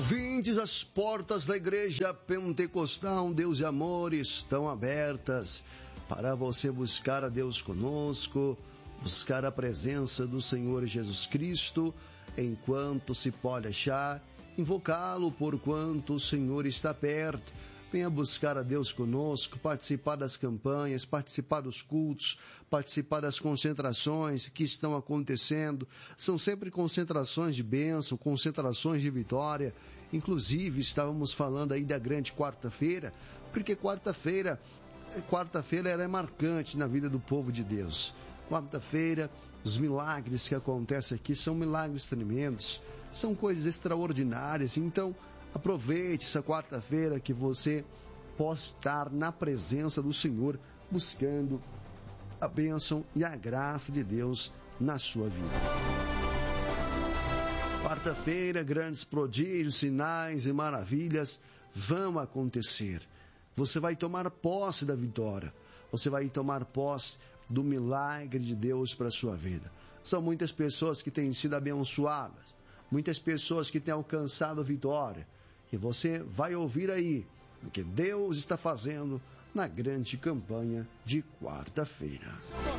Ouvintes, as portas da Igreja Pentecostal Deus de Amor estão abertas para você buscar a Deus conosco, buscar a presença do Senhor Jesus Cristo enquanto se pode achar, invocá-lo porquanto o Senhor está perto. Venha buscar a Deus conosco, participar das campanhas, participar dos cultos, participar das concentrações que estão acontecendo. São sempre concentrações de bênção, concentrações de vitória. Inclusive, estávamos falando aí da grande quarta-feira, porque quarta-feira ela é marcante na vida do povo de Deus. Quarta-feira, os milagres que acontecem aqui são milagres tremendos, são coisas extraordinárias. Então, aproveite essa quarta-feira que você possa estar na presença do Senhor, buscando a bênção e a graça de Deus na sua vida. Quarta-feira, grandes prodígios, sinais e maravilhas vão acontecer. Você vai tomar posse da vitória. Você vai tomar posse do milagre de Deus para a sua vida. São muitas pessoas que têm sido abençoadas, muitas pessoas que têm alcançado vitória. E você vai ouvir aí o que Deus está fazendo na grande campanha de quarta-feira.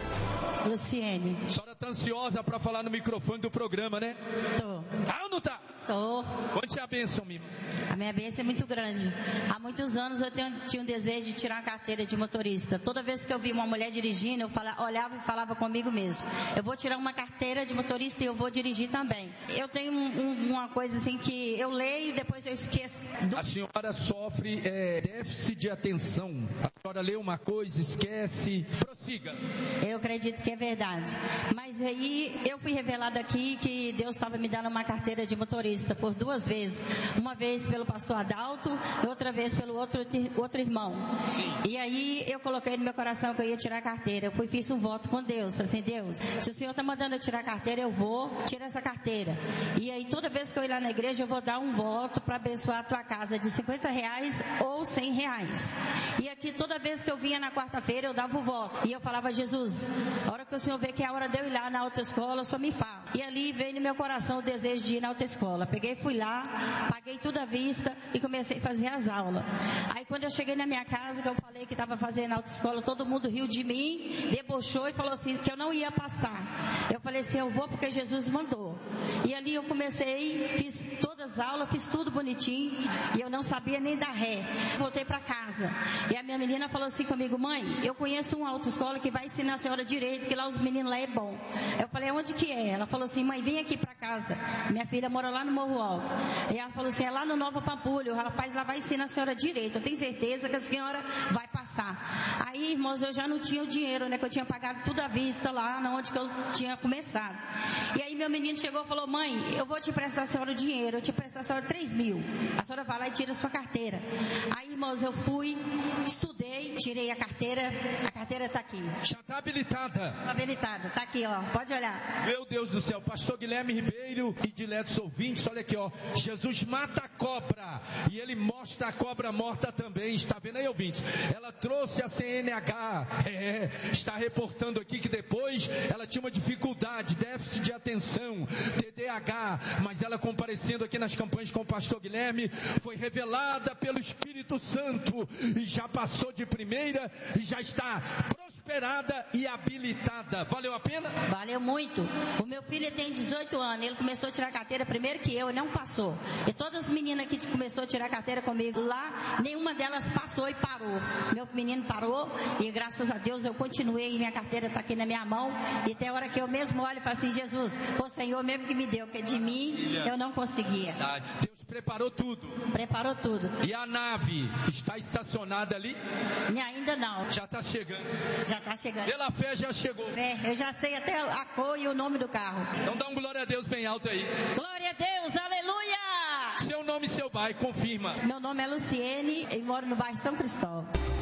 Luciene. A senhora está ansiosa para falar no microfone do programa, né? Tô. Tá ou não tá? Tô. Conte a bênção, minha. A minha bênção é muito grande. Há muitos anos eu tinha um desejo de tirar a carteira de motorista. Toda vez que eu via uma mulher dirigindo, eu olhava e falava comigo mesmo: eu vou tirar uma carteira de motorista e eu vou dirigir também. Eu tenho uma coisa assim que eu leio e depois eu esqueço. A senhora sofre déficit de atenção. A senhora lê uma coisa, esquece. Prossiga. Eu acredito que é verdade. Mas aí eu fui revelado aqui que Deus estava me dando uma carteira de motorista por 2 vezes. Uma vez pelo pastor Adalto e outra vez pelo outro irmão. Sim. E aí eu coloquei no meu coração que eu ia tirar a carteira. Eu fiz um voto com Deus. Falei assim: Deus, se o Senhor está mandando eu tirar a carteira, eu vou tirar essa carteira. E aí toda vez que eu ir lá na igreja, eu vou dar um voto para abençoar a tua casa de R$50 ou R$100. E aqui toda vez que eu vinha na quarta-feira, eu dava o voto. E eu falava: Jesus, a hora que o Senhor vê que é a hora de eu ir lá na autoescola, só me fala. E ali veio no meu coração o desejo de ir na autoescola. Peguei, fui lá, paguei tudo à vista e comecei a fazer as aulas. Aí quando eu cheguei na minha casa, que eu falei que estava fazendo autoescola, todo mundo riu de mim, debochou e falou assim que eu não ia passar. Eu falei assim: eu vou porque Jesus mandou. E ali eu comecei, fiz todas as aulas, fiz tudo bonitinho e eu não sabia nem dar ré. Voltei para casa e a minha menina falou assim comigo: mãe, eu conheço uma autoescola que vai ensinar a senhora direito, que lá os meninos lá é bom. Eu falei: onde que é? Ela falou assim: mãe, vem aqui para casa. Minha filha mora lá no Morro Alto. E ela falou assim: é lá no Nova Pampulha, o rapaz lá vai ensinar a senhora direito, eu tenho certeza que a senhora vai passar. Aí, irmãos, eu já não tinha o dinheiro, né, que eu tinha pagado tudo à vista lá, onde que eu tinha começado. E aí meu menino chegou e falou: mãe, eu vou te prestar a senhora o dinheiro, eu te prestar a senhora 3.000, a senhora vai lá e tira a sua carteira. Aí, irmãos, eu fui, estudei, tirei a carteira está aqui. Já está habilitada? Habilitada, está aqui, ó, pode olhar. Meu Deus do céu, pastor Guilherme Ribeiro e diletos ouvintes, olha aqui, ó, Jesus mata a cobra e ele mostra a cobra morta também, está vendo aí, ouvintes? Ela trouxe a CNH, está reportando aqui que depois ela tinha uma dificuldade, déficit de atenção, TDAH, mas ela comparecendo aqui nas campanhas com o pastor Guilherme, foi revelada pelo Espírito Santo e já passou de primeira e já está prosperada e habilitada. Valeu a pena? Valeu muito. O meu filho tem 18 anos, ele começou a tirar carteira primeiro que eu, não passou. E todas as meninas que começou a tirar carteira comigo lá, nenhuma delas passou e parou. Meu menino parou e graças a Deus eu continuei e minha carteira está aqui na minha mão. E tem hora que eu mesmo olho e falo assim: Jesus, o Senhor mesmo que me deu, porque de mim eu não conseguia. Deus preparou tudo. Preparou tudo. E a nave está estacionada ali? Ainda não. Já está chegando. Já está chegando. Pela fé já chegou. Eu já sei até a cor e o nome do carro. Então dá um glória a Deus bem alto aí. Glória a Deus, aleluia! Seu nome e seu bairro, confirma. Meu nome é Luciene e moro no bairro São Cristóvão.